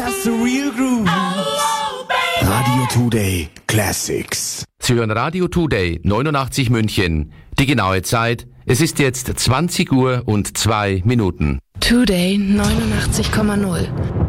That's the real groove. Radio Today Classics. Sie hören Radio Today 89 München. Die genaue Zeit, es ist jetzt 20 Uhr und 2 Minuten. Today 89,0.